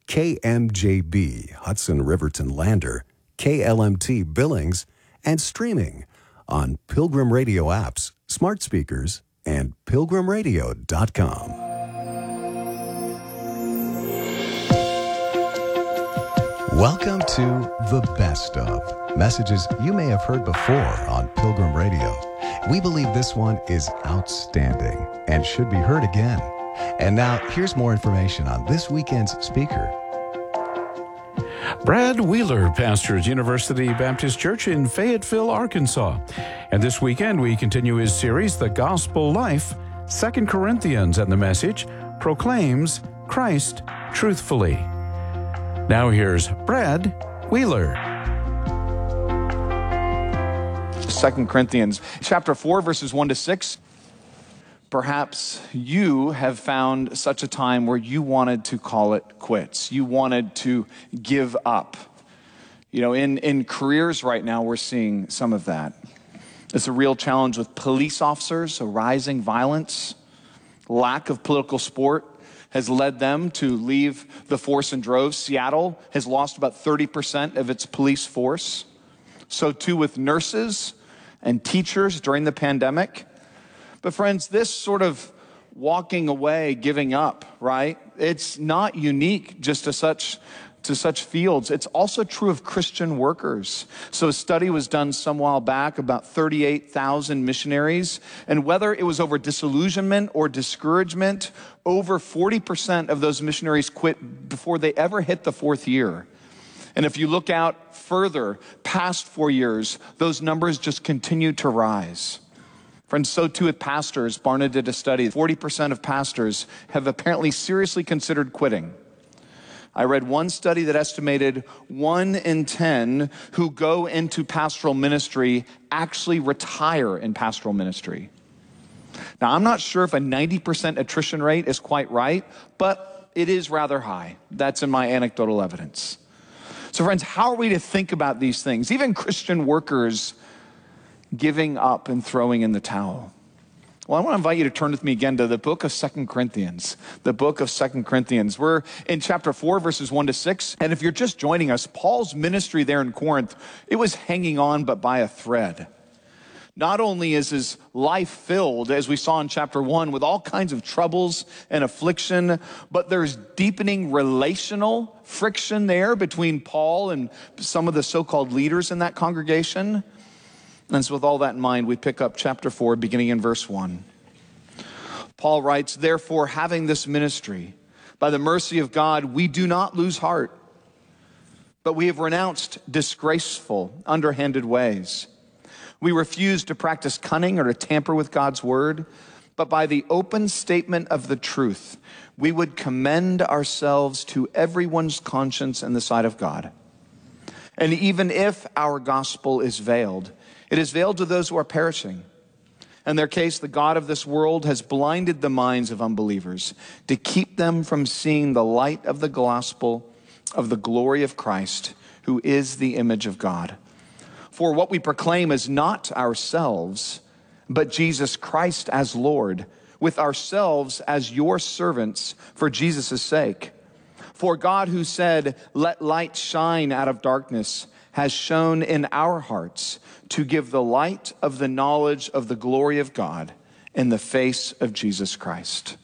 KMJB Hudson Riverton Lander, KLMT Billings, and streaming on Pilgrim Radio apps, smart speakers, and pilgrimradio.com. Welcome to The Best Of, messages you may have heard before on Pilgrim Radio. We believe this one is outstanding and should be heard again. And now, here's more information on this weekend's speaker. Brad Wheeler pastors University Baptist Church in Fayetteville, Arkansas. And this weekend, we continue his series, The Gospel Life. 2 Corinthians and the message proclaims Christ truthfully. Now here's Brad Wheeler. 2 Corinthians chapter 4, verses 1 to 6. Perhaps you have found such a time where you wanted to call it quits. You wanted to give up. You know, in careers right now, we're seeing some of that. It's a real challenge with police officers, a rising violence, lack of political support has led them to leave the force in droves. Seattle has lost about 30% of its police force. So too with nurses and teachers during the pandemic. But friends, this sort of walking away, giving up, right? It's not unique just to such fields. It's also true of Christian workers. So a study was done some while back about 38,000 missionaries. And whether it was over disillusionment or discouragement, over 40% of those missionaries quit before they ever hit the fourth year. And if you look out further, past 4 years, those numbers just continue to rise. Friends, so too with pastors. Barna did a study. 40% of pastors have apparently seriously considered quitting. I read one study that estimated 1 in 10 who go into pastoral ministry actually retire in pastoral ministry. Now, I'm not sure if a 90% attrition rate is quite right, but it is rather high. That's in my anecdotal evidence. So friends, how are we to think about these things? Even Christian workers giving up and throwing in the towel. Well, I want to invite you to turn with me again to the book of 2 Corinthians. The book of 2 Corinthians. We're in chapter 4, verses 1 to 6. And if you're just joining us, Paul's ministry there in Corinth, it was hanging on but by a thread. Not only is his life filled, as we saw in chapter 1, with all kinds of troubles and affliction, but there's deepening relational friction there between Paul and some of the so-called leaders in that congregation. And so with all that in mind, we pick up chapter 4, beginning in verse 1. Paul writes, "Therefore, having this ministry, by the mercy of God, we do not lose heart, but we have renounced disgraceful, underhanded ways. We refuse to practice cunning or to tamper with God's word, but by the open statement of the truth, we would commend ourselves to everyone's conscience in the sight of God. And even if our gospel is veiled, it is veiled to those who are perishing. In their case, the God of this world has blinded the minds of unbelievers to keep them from seeing the light of the gospel of the glory of Christ, who is the image of God. For what we proclaim is not ourselves, but Jesus Christ as Lord, with ourselves as your servants for Jesus' sake. For God, who said, 'Let light shine out of darkness,' has shone in our hearts to give the light of the knowledge of the glory of God in the face of Jesus Christ."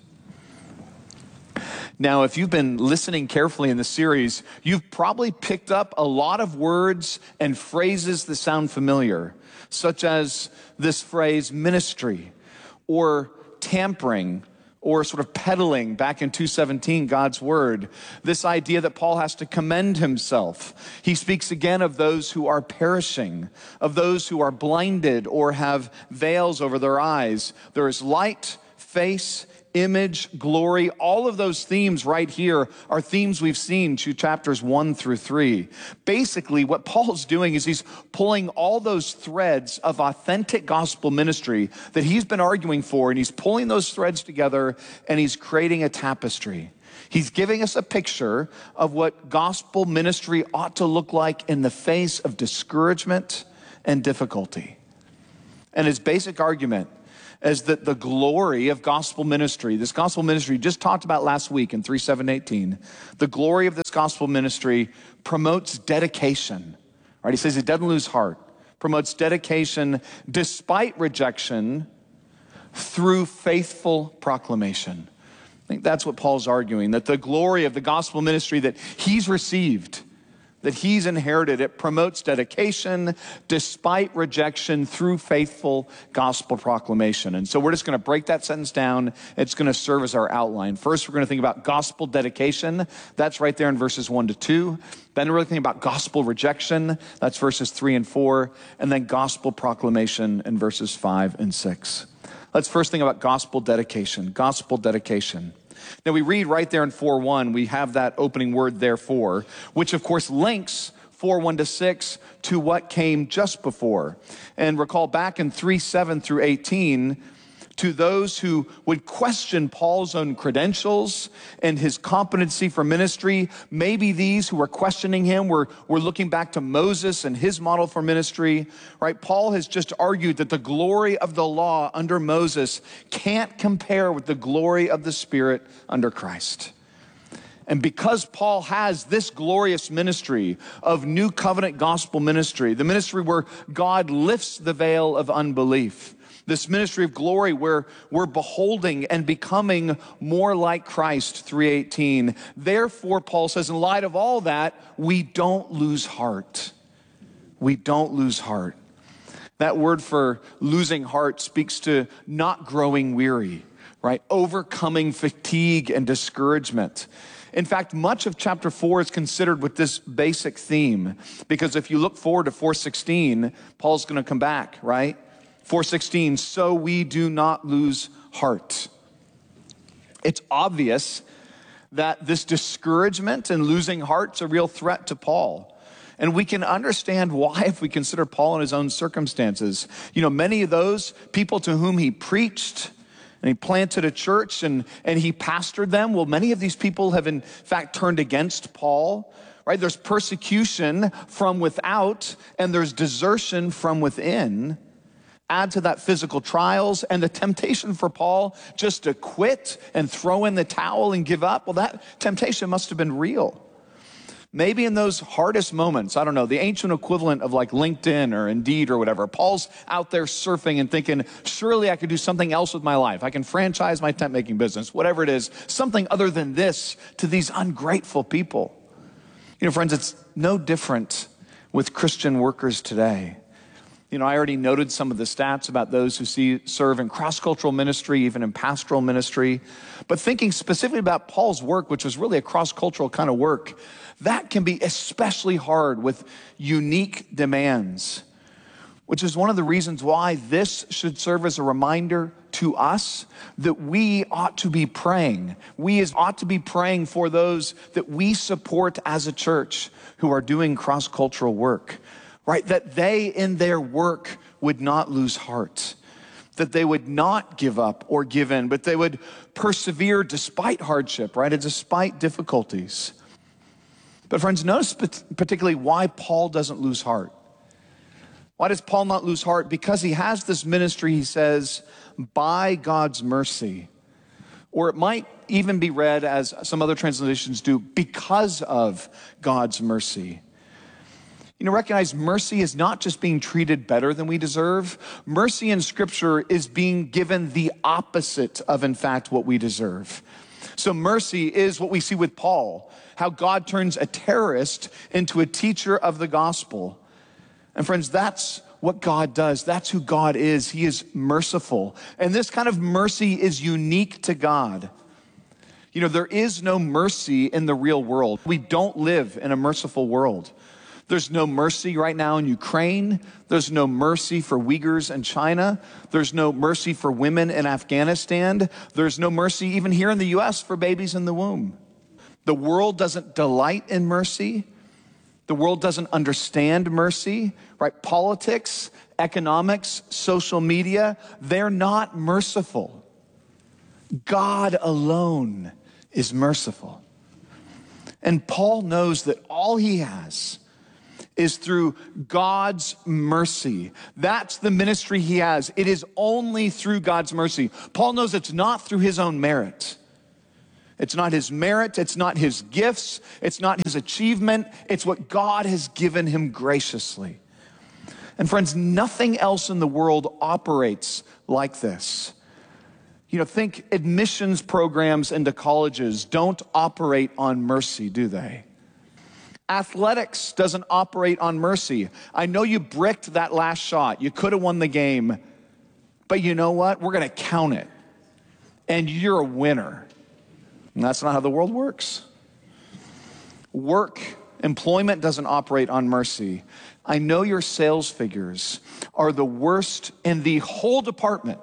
Now, if you've been listening carefully in the series, you've probably picked up a lot of words and phrases that sound familiar, such as this phrase, ministry, or tampering, or sort of peddling back in 2:17, God's word. This idea that Paul has to commend himself. He speaks again of those who are perishing, of those who are blinded or have veils over their eyes. There is light, face, image, glory. All of those themes right here are themes we've seen to chapters 1 through 3. Basically, what Paul's doing is he's pulling all those threads of authentic gospel ministry that he's been arguing for, and he's pulling those threads together, and he's creating a tapestry. He's giving us a picture of what gospel ministry ought to look like in the face of discouragement and difficulty. And his basic argument is that the glory of gospel ministry, this gospel ministry just talked about last week in 3:7-18, the glory of this gospel ministry promotes dedication, right? He says it doesn't lose heart, promotes dedication despite rejection through faithful proclamation. I think that's what Paul's arguing, that the glory of the gospel ministry that he's received, that he's inherited, it promotes dedication despite rejection through faithful gospel proclamation. And so we're just going to break that sentence down. It's going to serve as our outline. First, we're going to think about gospel dedication. That's right there in verses 1-2. Then we're going to think about gospel rejection. That's verses 3 and 4. And then gospel proclamation in verses 5 and 6. Let's first think about gospel dedication. Gospel dedication. Now we read right there in 4:1, we have that opening word therefore, which of course links 4:1-6 to what came just before. And recall back in 3:7-18, to those who would question Paul's own credentials and his competency for ministry, maybe these who were questioning him were looking back to Moses and his model for ministry, right? Paul has just argued that the glory of the law under Moses can't compare with the glory of the Spirit under Christ. And because Paul has this glorious ministry of new covenant gospel ministry, the ministry where God lifts the veil of unbelief, this ministry of glory where we're beholding and becoming more like Christ, 3:18. Therefore, Paul says, in light of all that, we don't lose heart. We don't lose heart. That word for losing heart speaks to not growing weary, right? Overcoming fatigue and discouragement. In fact, much of chapter 4 is considered with this basic theme, because if you look forward to 4:16, Paul's going to come back, right? 4:16, so we do not lose heart. It's obvious that this discouragement and losing heart's a real threat to Paul. And we can understand why if we consider Paul in his own circumstances. You know, many of those people to whom he preached and he planted a church and he pastored them, well, many of these people have in fact turned against Paul, right? There's persecution from without and there's desertion from within. Add to that physical trials and the temptation for Paul just to quit and throw in the towel and give up. Well, that temptation must have been real. Maybe in those hardest moments, I don't know, the ancient equivalent of like LinkedIn or Indeed or whatever, Paul's out there surfing and thinking, surely I could do something else with my life. I can franchise my tent making business, whatever it is, something other than this to these ungrateful people. You know, friends, it's no different with Christian workers today. You know, I already noted some of the stats about those who serve in cross-cultural ministry, even in pastoral ministry. But thinking specifically about Paul's work, which was really a cross-cultural kind of work, that can be especially hard with unique demands, which is one of the reasons why this should serve as a reminder to us that we ought to be praying. We ought to be praying for those that we support as a church who are doing cross-cultural work. Right, that they in their work would not lose heart, that they would not give up or give in, but they would persevere despite hardship, right, and despite difficulties. But friends, notice particularly why Paul doesn't lose heart. Why does Paul not lose heart? Because he has this ministry, he says, by God's mercy. Or it might even be read as some other translations do, because of God's mercy. You know, recognize mercy is not just being treated better than we deserve. Mercy in Scripture is being given the opposite of, in fact, what we deserve. So mercy is what we see with Paul, how God turns a terrorist into a teacher of the gospel. And friends, that's what God does. That's who God is. He is merciful. And this kind of mercy is unique to God. You know, there is no mercy in the real world. We don't live in a merciful world. There's no mercy right now in Ukraine. There's no mercy for Uyghurs in China. There's no mercy for women in Afghanistan. There's no mercy even here in the U.S. for babies in the womb. The world doesn't delight in mercy. The world doesn't understand mercy, right? Politics, economics, social media, they're not merciful. God alone is merciful. And Paul knows that all he has is through God's mercy. That's the ministry he has. It is only through God's mercy. Paul knows it's not through his own merit. It's not his merit. It's not his gifts. It's not his achievement. It's what God has given him graciously. And friends, nothing else in the world operates like this. Think admissions programs into colleges don't operate on mercy, do they? Athletics doesn't operate on mercy. I know you bricked that last shot. You could have won the game. But you know what? We're going to count it. And you're a winner. And that's not how the world works. Employment doesn't operate on mercy. I know your sales figures are the worst in the whole department.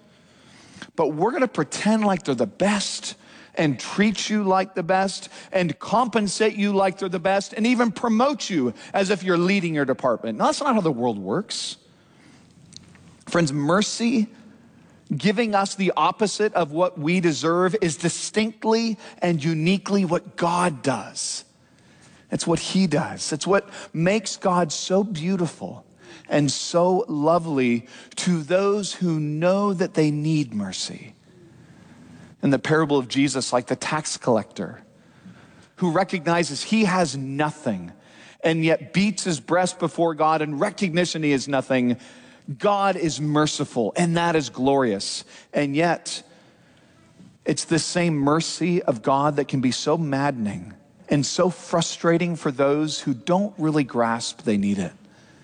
But we're going to pretend like they're the best and treat you like the best and compensate you like they're the best and even promote you as if you're leading your department. No, that's not how the world works. Friends, mercy, giving us the opposite of what we deserve, is distinctly and uniquely what God does. It's what he does. It's what makes God so beautiful and so lovely to those who know that they need mercy. In the parable of Jesus, like the tax collector who recognizes he has nothing and yet beats his breast before God in recognition he is nothing. God is merciful, and that is glorious. And yet, it's the same mercy of God that can be so maddening and so frustrating for those who don't really grasp they need it.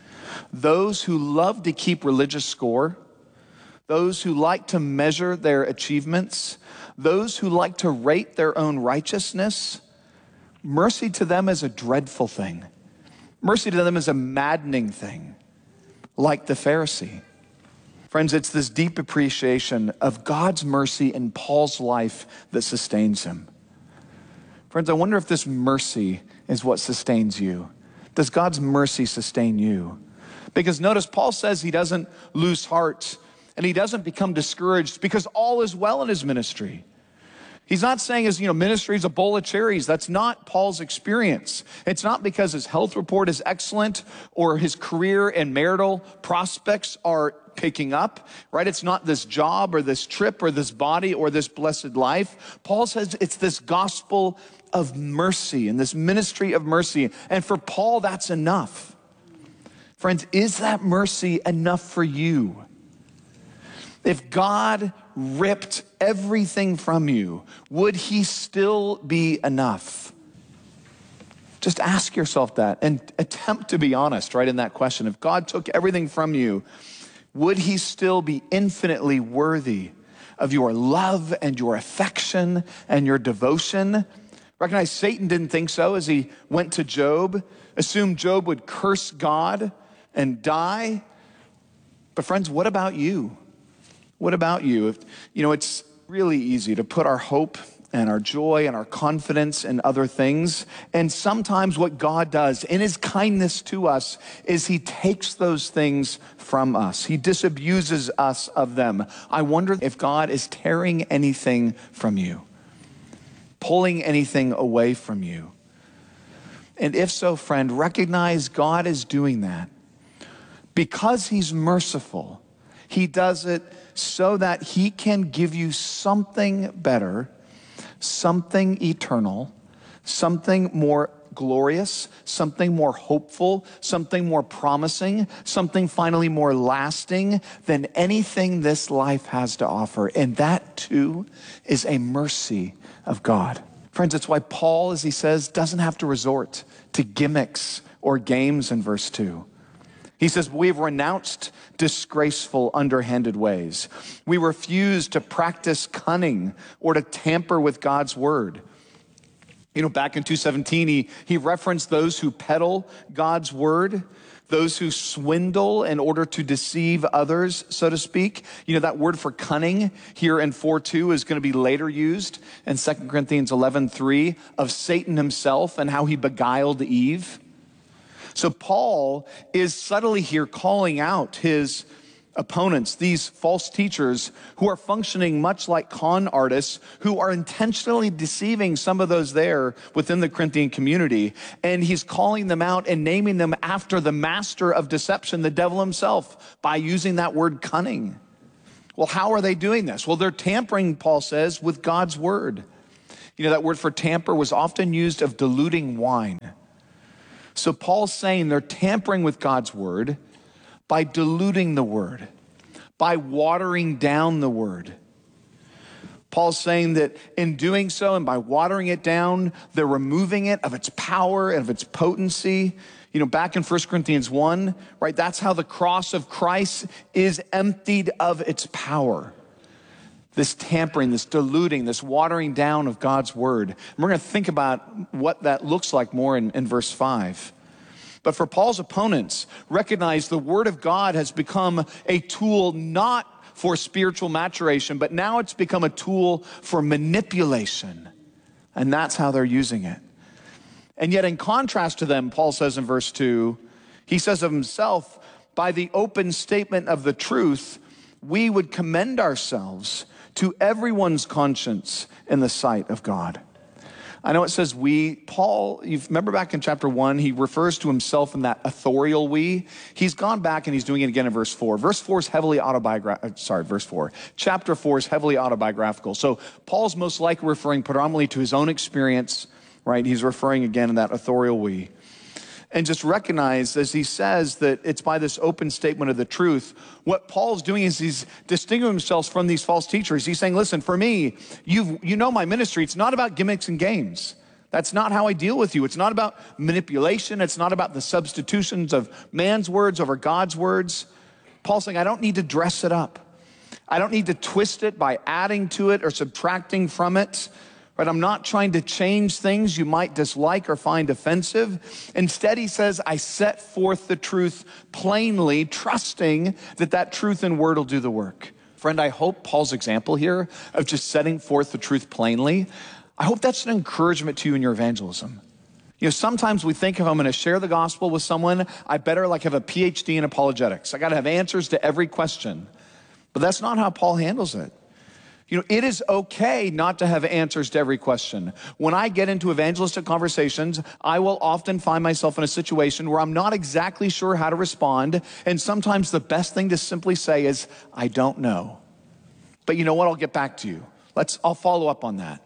Those who love to keep religious score, those who like to measure their achievements, those who like to rate their own righteousness, mercy to them is a dreadful thing. Mercy to them is a maddening thing, like the Pharisee. Friends, it's this deep appreciation of God's mercy in Paul's life that sustains him. Friends, I wonder if this mercy is what sustains you. Does God's mercy sustain you? Because notice Paul says he doesn't lose heart and he doesn't become discouraged because all is well in his ministry. He's not saying his ministry is a bowl of cherries. That's not Paul's experience. It's not because his health report is excellent or his career and marital prospects are picking up, right? It's not this job or this trip or this body or this blessed life. Paul says it's this gospel of mercy and this ministry of mercy. And for Paul, that's enough. Friends, is that mercy enough for you? If God ripped everything from you, would he still be enough? Just ask yourself that and attempt to be honest, right, in that question. If God took everything from you, would he still be infinitely worthy of your love and your affection and your devotion? Recognize Satan didn't think so as he went to Job, assumed Job would curse God and die. But friends, what about you? What about you? It's really easy to put our hope and our joy and our confidence in other things. And sometimes what God does in his kindness to us is he takes those things from us. He disabuses us of them. I wonder if God is tearing anything from you, pulling anything away from you. And if so, friend, recognize God is doing that. Because he's merciful, he does it so that he can give you something better, something eternal, something more glorious, something more hopeful, something more promising, something finally more lasting than anything this life has to offer. And that too is a mercy of God. Friends, it's why Paul, as he says, doesn't have to resort to gimmicks or games in verse 2. He says, we've renounced disgraceful, underhanded ways. We refuse to practice cunning or to tamper with God's word. Back in 2:17, he referenced those who peddle God's word, those who swindle in order to deceive others, so to speak. That word for cunning here in 4:2 is going to be later used in 2 Corinthians 11:3 of Satan himself and how he beguiled Eve. So Paul is subtly here calling out his opponents, these false teachers who are functioning much like con artists who are intentionally deceiving some of those there within the Corinthian community. And he's calling them out and naming them after the master of deception, the devil himself, by using that word cunning. Well, how are they doing this? Well, they're tampering, Paul says, with God's word. You know, that word for tamper was often used of diluting wine. So Paul's saying they're tampering with God's word by diluting the word, by watering down the word. Paul's saying that in doing so and by watering it down, they're removing it of its power and of its potency. You know, back in 1 Corinthians 1, right, that's how the cross of Christ is emptied of its power. This tampering, this diluting, this watering down of God's word. And we're going to think about what that looks like more in verse 5. But for Paul's opponents, recognize the word of God has become a tool not for spiritual maturation, but now it's become a tool for manipulation. And that's how they're using it. And yet in contrast to them, Paul says in verse 2, he says of himself, by the open statement of the truth, we would commend ourselves to everyone's conscience in the sight of God. I know it says we. Paul, you remember back in chapter 1, he refers to himself in that authorial we. He's gone back and he's doing it again in verse 4. Verse 4 is heavily autobiographical. Verse 4. Chapter 4 is heavily autobiographical. So Paul's most likely referring predominantly to his own experience, right? He's referring again in that authorial we. And just recognize, as he says, that it's by this open statement of the truth. What Paul's doing is he's distinguishing himself from these false teachers. He's saying, listen, for me, you know my ministry. It's not about gimmicks and games. That's not how I deal with you. It's not about manipulation. It's not about the substitutions of man's words over God's words. Paul's saying, I don't need to dress it up. I don't need to twist it by adding to it or subtracting from it. But I'm not trying to change things you might dislike or find offensive. Instead, he says, I set forth the truth plainly, trusting that that truth and word will do the work. Friend, I hope Paul's example here of just setting forth the truth plainly, I hope that's an encouragement to you in your evangelism. You know, sometimes we think if I'm going to share the gospel with someone, I better have a PhD in apologetics. I got to have answers to every question. But that's not how Paul handles it. You know, it is okay not to have answers to every question. When I get into evangelistic conversations, I will often find myself in a situation where I'm not exactly sure how to respond. And sometimes the best thing to simply say is, I don't know. But you know what? I'll get back to you. I'll follow up on that.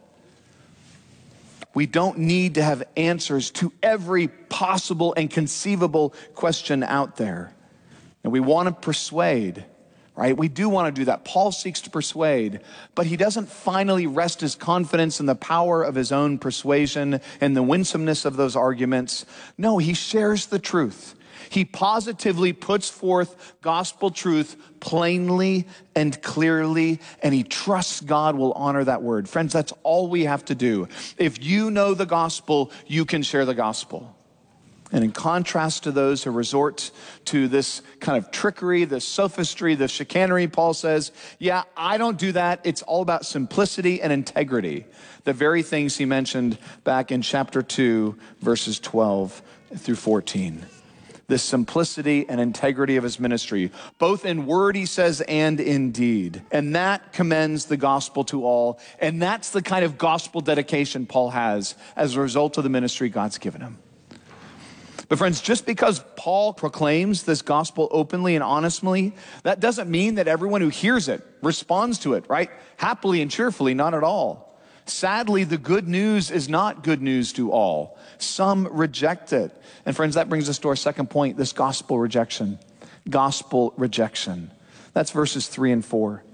We don't need to have answers to every possible and conceivable question out there. And we want to persuade. Right? We do want to do that. Paul seeks to persuade, but he doesn't finally rest his confidence in the power of his own persuasion and the winsomeness of those arguments. No, he shares the truth. He positively puts forth gospel truth plainly and clearly, and he trusts God will honor that word. Friends, that's all we have to do. If you know the gospel, you can share the gospel. And in contrast to those who resort to this kind of trickery, this sophistry, this chicanery, Paul says, yeah, I don't do that. It's all about simplicity and integrity. The very things he mentioned back in chapter 2, verses 12 through 14. The simplicity and integrity of his ministry, both in word, he says, and in deed. And that commends the gospel to all. And that's the kind of gospel dedication Paul has as a result of the ministry God's given him. But friends, just because Paul proclaims this gospel openly and honestly, that doesn't mean that everyone who hears it responds to it, right? Happily and cheerfully, not at all. Sadly, the good news is not good news to all. Some reject it. And friends, that brings us to our second point, this gospel rejection. Gospel rejection. That's verses 3 and 4.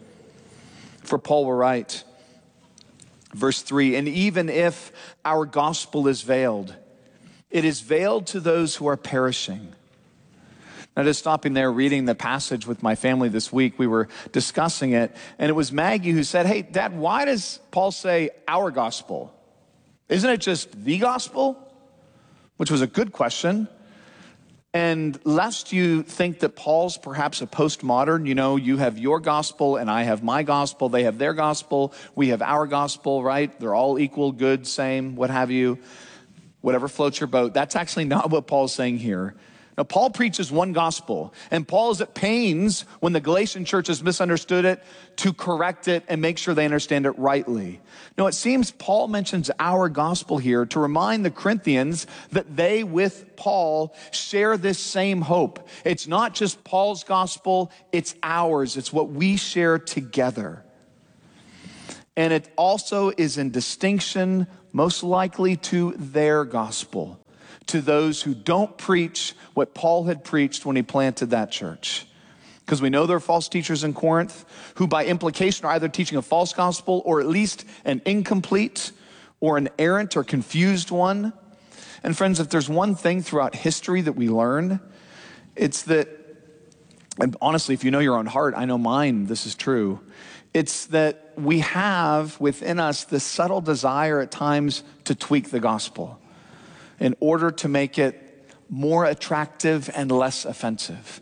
For Paul will write, verse 3, and even if our gospel is veiled, it is veiled to those who are perishing. Now, just stopping there, reading the passage with my family this week, we were discussing it, and it was Maggie who said, hey, Dad, why does Paul say our gospel? Isn't it just the gospel? Which was a good question. And lest you think that Paul's perhaps a postmodern, you know, you have your gospel and I have my gospel, they have their gospel, we have our gospel, right? They're all equal, good, same, what have you. Whatever floats your boat. That's actually not what Paul's saying here. Now, Paul preaches one gospel, and Paul is at pains when the Galatian church has misunderstood it to correct it and make sure they understand it rightly. Now, it seems Paul mentions our gospel here to remind the Corinthians that they, with Paul, share this same hope. It's not just Paul's gospel, it's ours. It's what we share together. And it also is in distinction, most likely, to their gospel, to those who don't preach what Paul had preached when he planted that church. Because we know there are false teachers in Corinth who by implication are either teaching a false gospel or at least an incomplete or an errant or confused one. And friends, if there's one thing throughout history that we learn, it's that, and honestly, if you know your own heart, I know mine, this is true. It's that we have within us this subtle desire at times to tweak the gospel in order to make it more attractive and less offensive.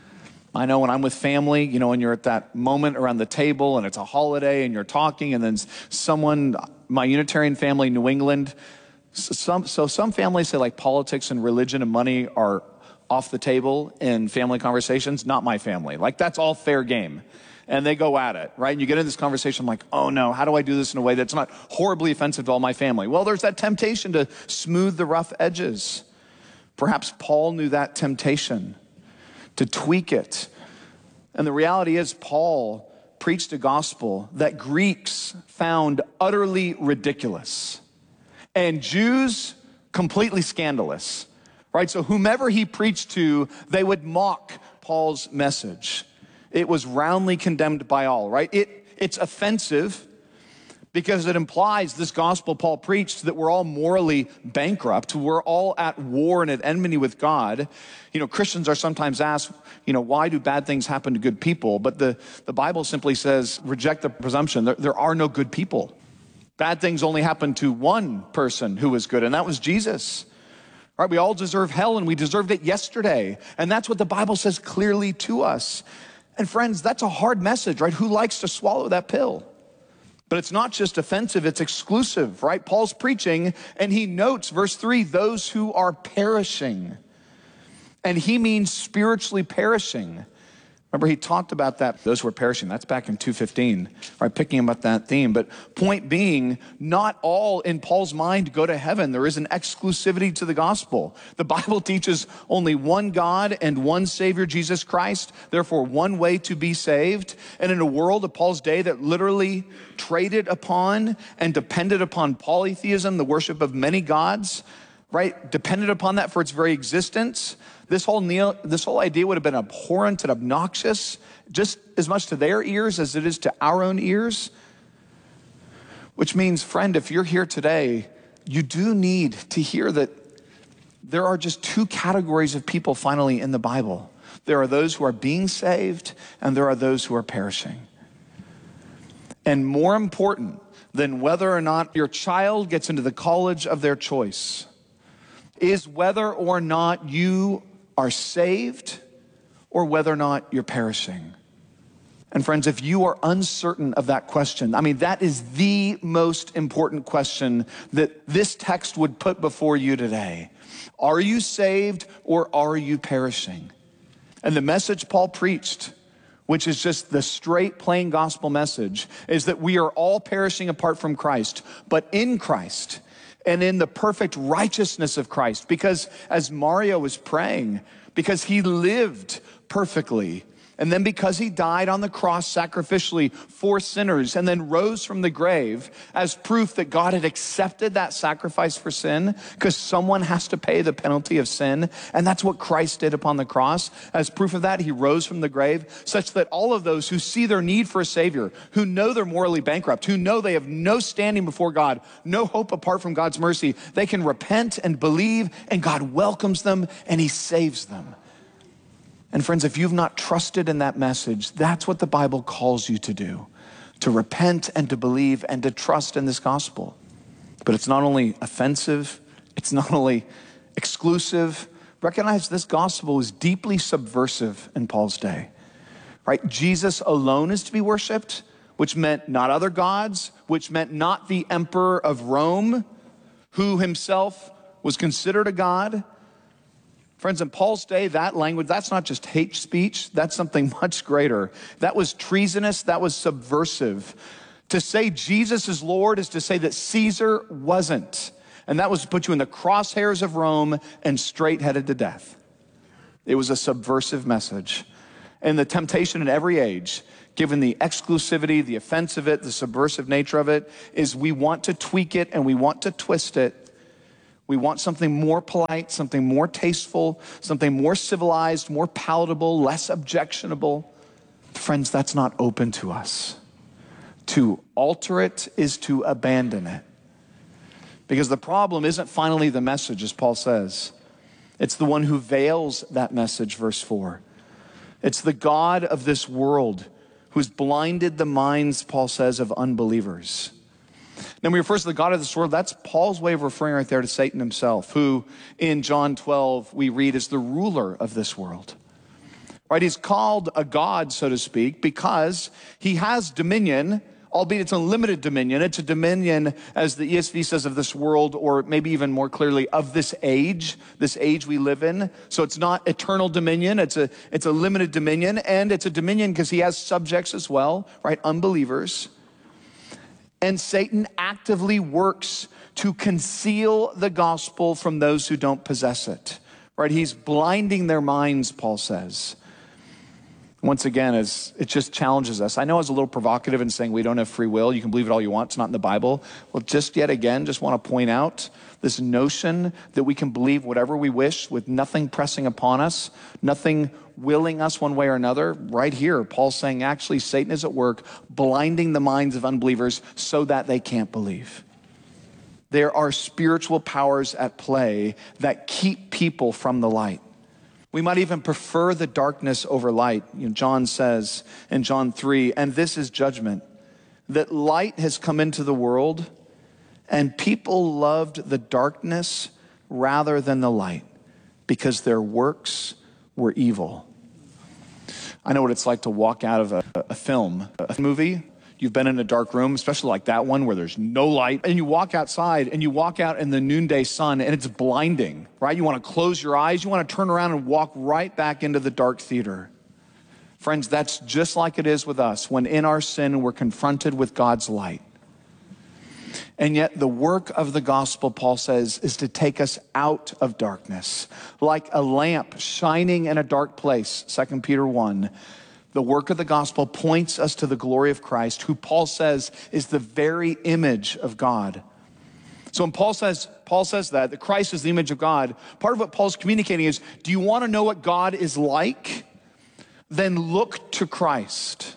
I know when I'm with family, and you're at that moment around the table and it's a holiday and you're talking and then someone, my Unitarian family, New England, some families say like politics and religion and money are off the table in family conversations. Not my family. Like that's all fair game. And they go at it, right? And you get in this conversation, I'm like, oh no, how do I do this in a way that's not horribly offensive to all my family? Well, there's that temptation to smooth the rough edges. Perhaps Paul knew that temptation to tweak it. And the reality is Paul preached a gospel that Greeks found utterly ridiculous and Jews completely scandalous, right? So whomever he preached to, they would mock Paul's message. It was roundly condemned by all, right? It's offensive because it implies this gospel Paul preached that we're all morally bankrupt. We're all at war and at enmity with God. Christians are sometimes asked, why do bad things happen to good people? But the Bible simply says, reject the presumption. There are no good people. Bad things only happen to one person who was good, and that was Jesus. Right? We all deserve hell, and we deserved it yesterday. And that's what the Bible says clearly to us. And friends, that's a hard message, right? Who likes to swallow that pill? But it's not just offensive, it's exclusive, right? Paul's preaching, and he notes, verse 3, those who are perishing. And he means spiritually perishing. Remember, he talked about that, those who are perishing. That's back in 2:15, right? Picking up that theme. But point being, not all in Paul's mind go to heaven. There is an exclusivity to the gospel. The Bible teaches only one God and one Savior, Jesus Christ. Therefore, one way to be saved. And in a world of Paul's day that literally traded upon and depended upon polytheism, the worship of many gods, right? Depended upon that for its very existence. This whole idea would have been abhorrent and obnoxious just as much to their ears as it is to our own ears. Which means, friend, if you're here today, you do need to hear that there are just two categories of people finally in the Bible. There are those who are being saved, and there are those who are perishing. And more important than whether or not your child gets into the college of their choice is whether or not you are saved or whether or not you're perishing. And friends, if you are uncertain of that question, that is the most important question that this text would put before you today. Are you saved or are you perishing? And the message Paul preached, which is just the straight, plain gospel message, is that we are all perishing apart from Christ, but in Christ and in the perfect righteousness of Christ. Because as Mario was praying, because he lived perfectly, and then because he died on the cross sacrificially for sinners and then rose from the grave as proof that God had accepted that sacrifice for sin, because someone has to pay the penalty of sin. And that's what Christ did upon the cross. As proof of that, he rose from the grave such that all of those who see their need for a Savior, who know they're morally bankrupt, who know they have no standing before God, no hope apart from God's mercy, they can repent and believe, and God welcomes them and he saves them. And friends, if you've not trusted in that message, that's what the Bible calls you to do, to repent and to believe and to trust in this gospel. But it's not only offensive, it's not only exclusive. Recognize this gospel is deeply subversive in Paul's day, right? Jesus alone is to be worshiped, which meant not other gods, which meant not the emperor of Rome, who himself was considered a god. Friends, in Paul's day, that language, that's not just hate speech, that's something much greater. That was treasonous, that was subversive. To say Jesus is Lord is to say that Caesar wasn't. And that was to put you in the crosshairs of Rome and straight headed to death. It was a subversive message. And the temptation in every age, given the exclusivity, the offense of it, the subversive nature of it, is we want to tweak it and we want to twist it. We want something more polite, something more tasteful, something more civilized, more palatable, less objectionable. Friends, that's not open to us. To alter it is to abandon it. Because the problem isn't finally the message, as Paul says. It's the one who veils that message, verse 4. It's the God of this world who's blinded the minds, Paul says, of unbelievers. Now, when he refers to the God of this world, that's Paul's way of referring right there to Satan himself, who in John 12 we read is the ruler of this world. Right? He's called a god, so to speak, because he has dominion, albeit it's a limited dominion. It's a dominion, as the ESV says, of this world, or maybe even more clearly, of this age we live in. So it's not eternal dominion. It's a limited dominion, and it's a dominion because he has subjects as well, right? Unbelievers. And Satan actively works to conceal the gospel from those who don't possess it, right? He's blinding their minds, Paul says. Once again, as it just challenges us. I know I was a little provocative in saying we don't have free will. You can believe it all you want. It's not in the Bible. Well, just yet again, just want to point out this notion that we can believe whatever we wish with nothing pressing upon us, nothing willing us one way or another. Right here, Paul's saying actually Satan is at work blinding the minds of unbelievers so that they can't believe. There are spiritual powers at play that keep people from the light. We might even prefer the darkness over light. John says in John 3, and this is judgment, that light has come into the world, and people loved the darkness rather than the light, because their works were evil. I know what it's like to walk out of a movie. You've been in a dark room, especially like that one where there's no light, and you walk outside and you walk out in the noonday sun and it's blinding, right? You want to close your eyes. You want to turn around and walk right back into the dark theater. Friends, that's just like it is with us when in our sin we're confronted with God's light. And yet the work of the gospel, Paul says, is to take us out of darkness. Like a lamp shining in a dark place, 2 Peter 1. The work of the gospel points us to the glory of Christ, who Paul says is the very image of God. So when Paul says that Christ is the image of God, part of what Paul's communicating is, do you want to know what God is like? Then look to Christ.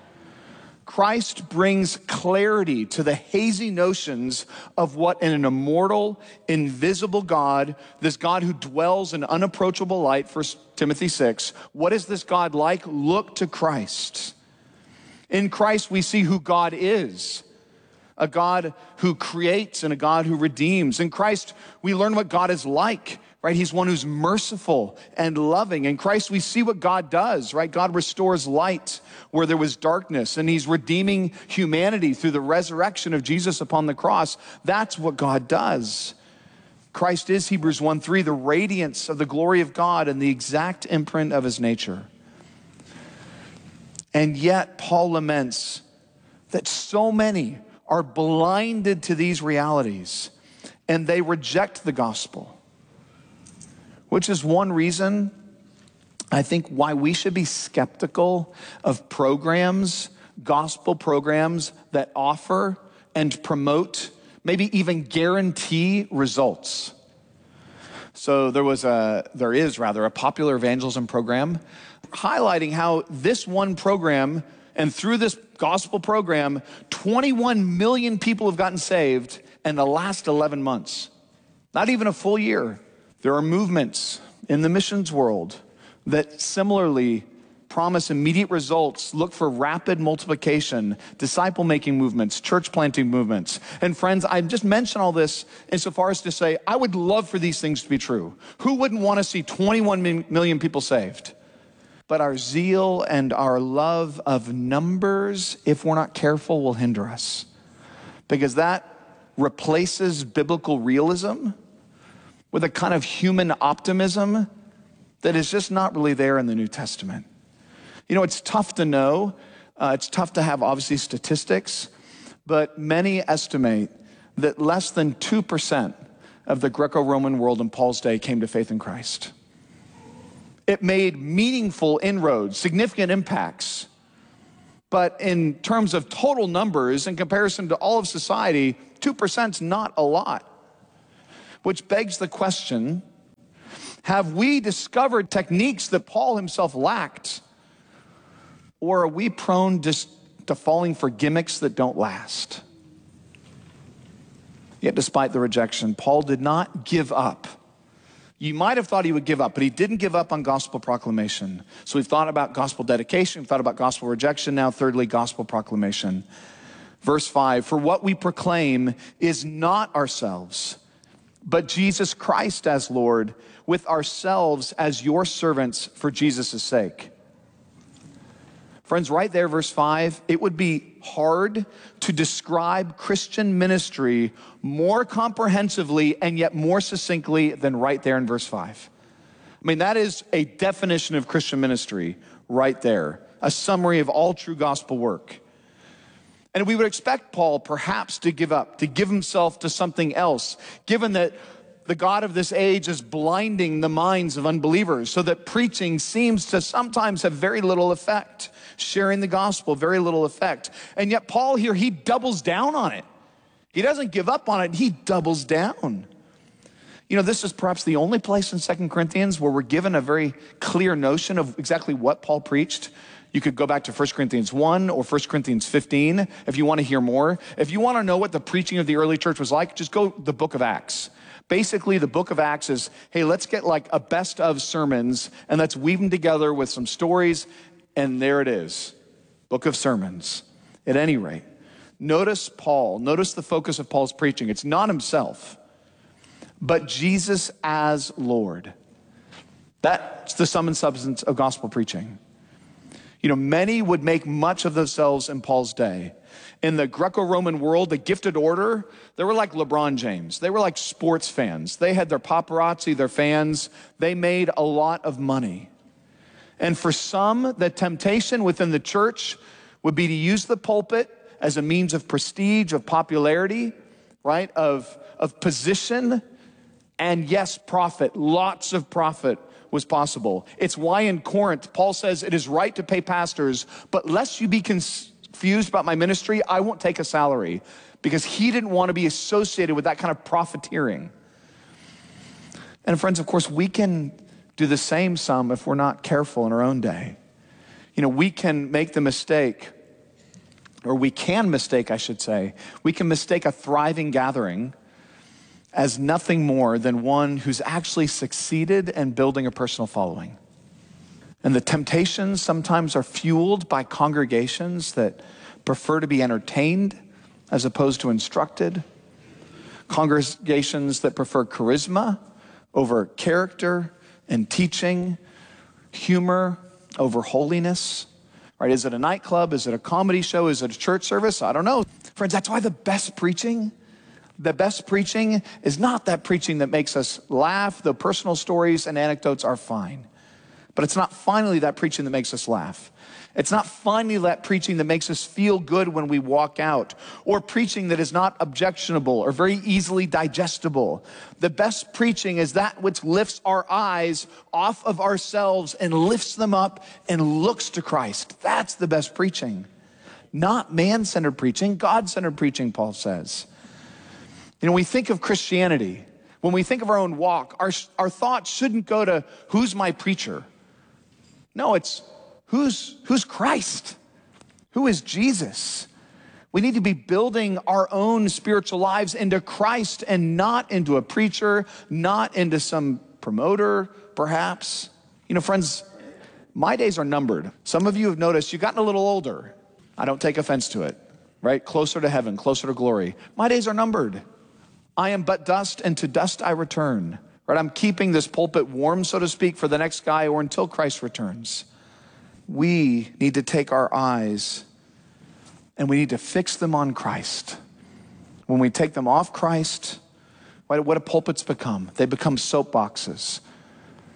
Christ brings clarity to the hazy notions of what in an immortal, invisible God, this God who dwells in unapproachable light, 1 Timothy 6, what is this God like? Look to Christ. In Christ we see who God is, a God who creates and a God who redeems. In Christ we learn what God is like. Right? He's one who's merciful and loving. In Christ, we see what God does, right? God restores light where there was darkness, and he's redeeming humanity through the resurrection of Jesus upon the cross. That's what God does. Christ is, Hebrews 1:3, the radiance of the glory of God and the exact imprint of his nature. And yet, Paul laments that so many are blinded to these realities, and they reject the gospel. Which is one reason, I think, why we should be skeptical of programs, gospel programs that offer and promote, maybe even guarantee results. So there is a popular evangelism program highlighting how this one program, and through this gospel program, 21 million people have gotten saved in the last 11 months. Not even a full year. There are movements in the missions world that similarly promise immediate results, look for rapid multiplication, disciple-making movements, church-planting movements. And friends, I just mention all this insofar as to say, I would love for these things to be true. Who wouldn't want to see 21 million people saved? But our zeal and our love of numbers, if we're not careful, will hinder us. Because that replaces biblical realism with a kind of human optimism that is just not really there in the New Testament. You know, it's tough to know. It's tough to have, obviously, statistics, but many estimate that less than 2% of the Greco-Roman world in Paul's day came to faith in Christ. It made meaningful inroads, significant impacts. But in terms of total numbers, in comparison to all of society, 2% is not a lot. Which begs the question, have we discovered techniques that Paul himself lacked? Or are we prone just to falling for gimmicks that don't last? Yet despite the rejection, Paul did not give up. You might have thought he would give up, but he didn't give up on gospel proclamation. So we've thought about gospel dedication, we've thought about gospel rejection, now thirdly, gospel proclamation. Verse 5, for what we proclaim is not ourselves, but Jesus Christ as Lord, with ourselves as your servants for Jesus' sake. Friends, right there, verse 5, it would be hard to describe Christian ministry more comprehensively and yet more succinctly than right there in verse 5. I mean, that is a definition of Christian ministry right there, a summary of all true gospel work. And we would expect Paul perhaps to give up, to give himself to something else, given that the God of this age is blinding the minds of unbelievers, so that preaching seems to sometimes have very little effect. Sharing the gospel, very little effect. And yet Paul here, he doubles down on it. He doesn't give up on it, he doubles down. You know, this is perhaps the only place in 2 Corinthians where we're given a very clear notion of exactly what Paul preached. You could go back to 1 Corinthians 1 or 1 Corinthians 15 if you want to hear more. If you want to know what the preaching of the early church was like, just go to the book of Acts. Basically, the book of Acts is, hey, let's get like a best of sermons and let's weave them together with some stories. And there it is, book of sermons. At any rate, notice Paul, notice the focus of Paul's preaching. It's not himself, but Jesus as Lord. That's the sum and substance of gospel preaching. You know, many would make much of themselves in Paul's day. In the Greco-Roman world, the gifted order, they were like LeBron James. They were like sports fans. They had their paparazzi, their fans. They made a lot of money. And for some, the temptation within the church would be to use the pulpit as a means of prestige, of popularity, right? Of position. And yes, profit. Lots of profit was possible. It's why in Corinth, Paul says it is right to pay pastors, but lest you be confused about my ministry, I won't take a salary, because he didn't want to be associated with that kind of profiteering. And friends, of course, we can do the same some if we're not careful in our own day. You know, we can make the mistake, or we can mistake, I should say, we can mistake a thriving gathering as nothing more than one who's actually succeeded in building a personal following. And the temptations sometimes are fueled by congregations that prefer to be entertained as opposed to instructed. Congregations that prefer charisma over character and teaching, humor over holiness. Right? Is it a nightclub? Is it a comedy show? Is it a church service? I don't know. Friends, that's why the best preaching is not that preaching that makes us laugh. The personal stories and anecdotes are fine. But it's not finally that preaching that makes us laugh. It's not finally that preaching that makes us feel good when we walk out, or preaching that is not objectionable or very easily digestible. The best preaching is that which lifts our eyes off of ourselves and lifts them up and looks to Christ. That's the best preaching. Not man-centered preaching, God-centered preaching, Paul says. You know, we think of Christianity. When we think of our own walk, our thoughts shouldn't go to, who's my preacher? No, it's who's Christ? Who is Jesus? We need to be building our own spiritual lives into Christ and not into a preacher, not into some promoter, perhaps. You know, friends, my days are numbered. Some of you have noticed you've gotten a little older. I don't take offense to it, right? Closer to heaven, closer to glory. My days are numbered. I am but dust, and to dust I return. Right? I'm keeping this pulpit warm, so to speak, for the next guy or until Christ returns. We need to take our eyes and we need to fix them on Christ. When we take them off Christ, what do pulpits become? They become soapboxes.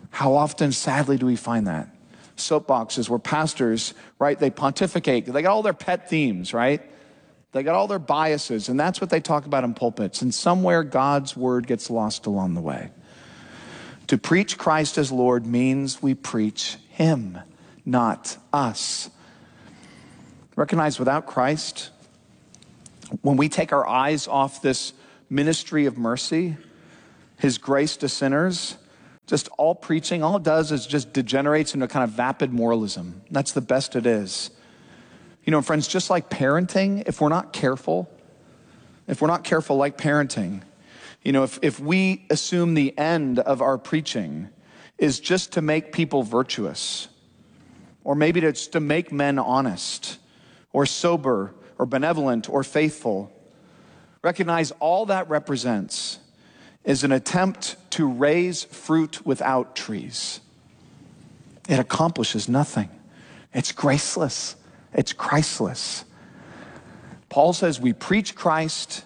How often, sadly, do we find that? Soapboxes where pastors, right, they pontificate. They got all their pet themes, right? They got all their biases, and that's what they talk about in pulpits. And somewhere God's word gets lost along the way. To preach Christ as Lord means we preach him, not us. Recognize without Christ, when we take our eyes off this ministry of mercy, his grace to sinners, just all preaching, all it does is just degenerates into a kind of vapid moralism. That's the best it is. You know, friends, just like parenting, if we're not careful like parenting, you know, if we assume the end of our preaching is just to make people virtuous, or maybe it's to make men honest, or sober, or benevolent, or faithful, recognize all that represents is an attempt to raise fruit without trees. It accomplishes nothing. It's graceless. It's Christless. Paul says we preach Christ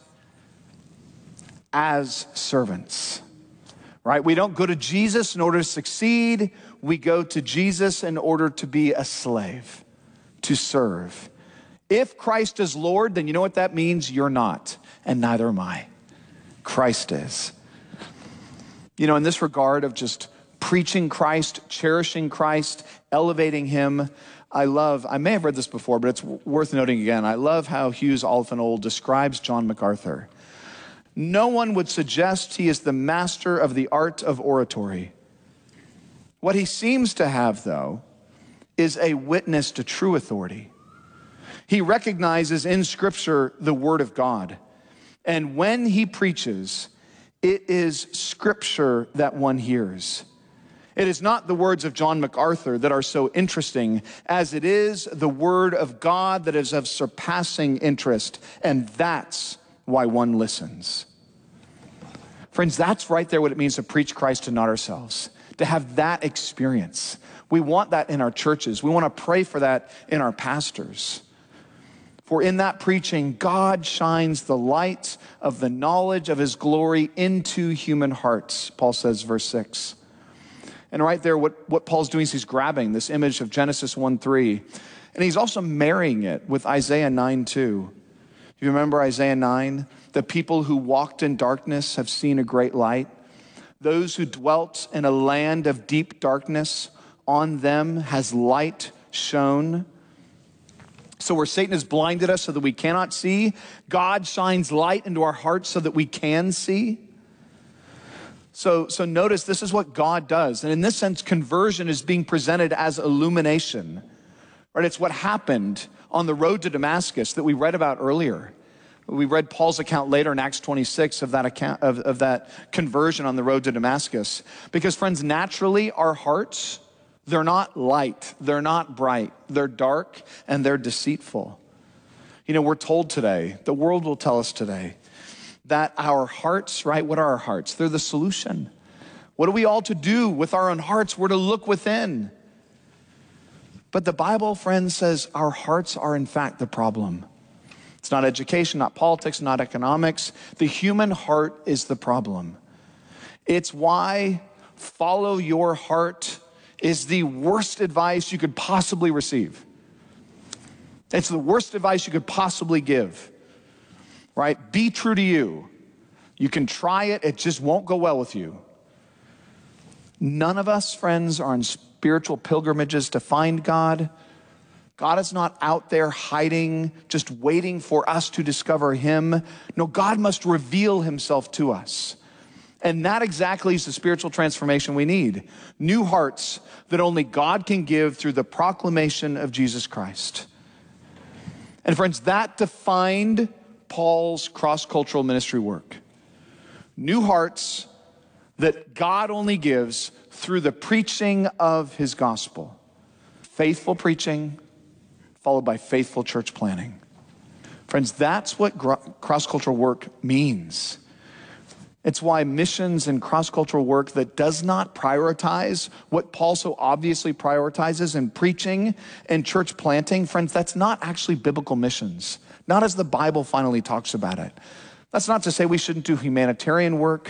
as servants, right? We don't go to Jesus in order to succeed. We go to Jesus in order to be a slave, to serve. If Christ is Lord, then you know what that means? You're not, and neither am I. Christ is. You know, in this regard of just preaching Christ, cherishing Christ, elevating him, I may have read this before, but it's worth noting again. I love how Hughes Oliphant describes John MacArthur. No one would suggest he is the master of the art of oratory. What he seems to have, though, is a witness to true authority. He recognizes in Scripture the Word of God. And when he preaches, it is Scripture that one hears. It is not the words of John MacArthur that are so interesting as it is the Word of God that is of surpassing interest. And that's why one listens. Friends, that's right there what it means to preach Christ and not ourselves. To have that experience. We want that in our churches. We want to pray for that in our pastors. For in that preaching, God shines the light of the knowledge of his glory into human hearts, Paul says, verse 6. And right there, what Paul's doing is he's grabbing this image of Genesis 1:3, and he's also marrying it with Isaiah 9:2. You remember Isaiah 9? The people who walked in darkness have seen a great light. Those who dwelt in a land of deep darkness, on them has light shone. So where Satan has blinded us so that we cannot see, God shines light into our hearts so that we can see. So notice this is what God does. And in this sense, conversion is being presented as illumination. Right? It's what happened on the road to Damascus that we read about earlier. We read Paul's account later in Acts 26 of that account of that conversion on the road to Damascus. Because friends, naturally our hearts, they're not light, they're not bright, they're dark and they're deceitful. You know, we're told today, the world will tell us today, that our hearts, right, what are our hearts? They're the solution. What are we all to do with our own hearts? We're to look within. But the Bible, friends, says our hearts are in fact the problem. It's not education, not politics, not economics. The human heart is the problem. It's why follow your heart is the worst advice you could possibly receive. It's the worst advice you could possibly give, right? Be true to you. You can try it, it just won't go well with you. None of us, friends, are on spiritual pilgrimages to find God. God is not out there hiding, just waiting for us to discover him. No, God must reveal himself to us. And that exactly is the spiritual transformation we need. New hearts that only God can give through the proclamation of Jesus Christ. And friends, that defined Paul's cross-cultural ministry work. New hearts that God only gives through the preaching of his gospel. Faithful preaching, followed by faithful church planting. Friends, that's what cross-cultural work means. It's why missions and cross-cultural work that does not prioritize what Paul so obviously prioritizes in preaching and church planting, friends, that's not actually biblical missions. Not as the Bible finally talks about it. That's not to say we shouldn't do humanitarian work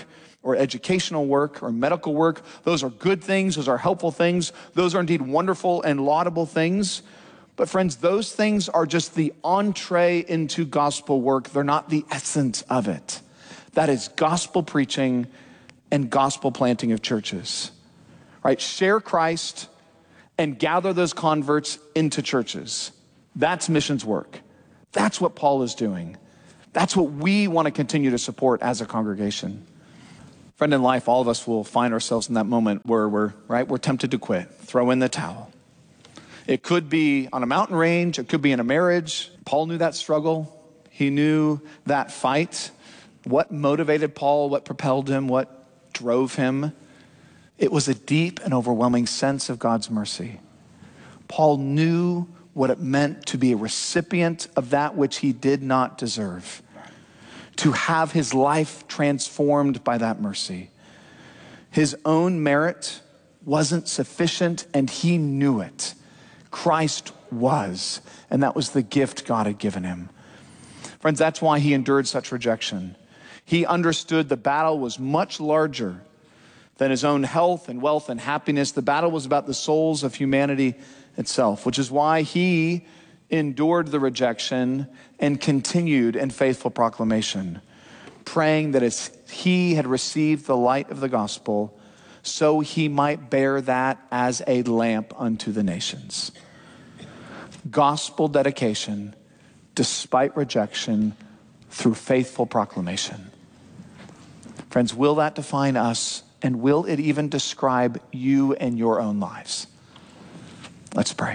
or educational work or medical work. Those are good things. Those are helpful things. Those are indeed wonderful and laudable things. But friends, those things are just the entree into gospel work. They're not the essence of it. That is gospel preaching and gospel planting of churches, right? Share Christ and gather those converts into churches. That's missions work. That's what Paul is doing. That's what we want to continue to support as a congregation. Friend, in life, all of us will find ourselves in that moment where we're tempted to quit, throw in the towel. It could be on a mountain range. It could be in a marriage. Paul knew that struggle. He knew that fight. What motivated Paul? What propelled him? What drove him? It was a deep and overwhelming sense of God's mercy. Paul knew what it meant to be a recipient of that which he did not deserve, to have his life transformed by that mercy. His own merit wasn't sufficient, and he knew it. Christ was, and that was the gift God had given him. Friends, that's why he endured such rejection. He understood the battle was much larger than his own health and wealth and happiness. The battle was about the souls of humanity itself, which is why he endured the rejection and continued in faithful proclamation, praying that as he had received the light of the gospel, so he might bear that as a lamp unto the nations. Gospel dedication, despite rejection, through faithful proclamation. Friends, will that define us, and will it even describe you and your own lives? Let's pray.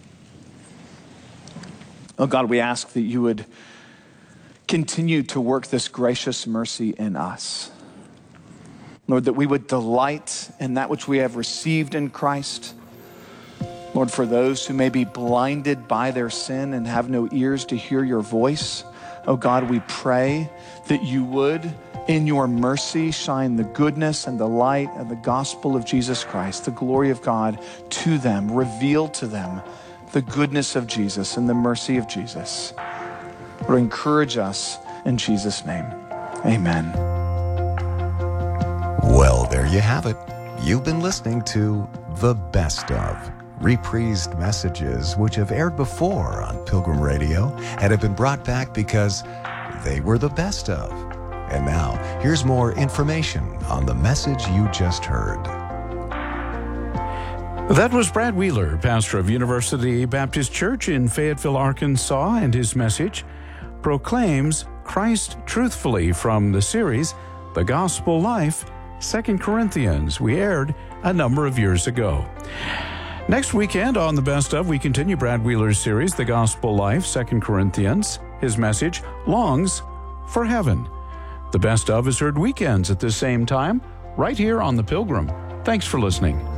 Oh God, we ask that you would continue to work this gracious mercy in us. Lord, that we would delight in that which we have received in Christ. Lord, for those who may be blinded by their sin and have no ears to hear your voice, oh God, we pray that you would, in your mercy, shine the goodness and the light and the gospel of Jesus Christ, the glory of God to them, reveal to them the goodness of Jesus and the mercy of Jesus. Lord, encourage us in Jesus' name. Amen. Well, there you have it. You've been listening to The Best Of, reprised messages which have aired before on Pilgrim Radio and have been brought back because they were the best of. And now, here's more information on the message you just heard. That was Brad Wheeler, pastor of University Baptist Church in Fayetteville, Arkansas, and his message proclaims Christ truthfully from the series, The Gospel Life, 2 Corinthians, we aired a number of years ago. Next weekend on The Best Of, we continue Brad Wheeler's series, The Gospel Life, 2 Corinthians. His message, Longs for Heaven. The Best Of is heard weekends at the same time, right here on The Pilgrim. Thanks for listening.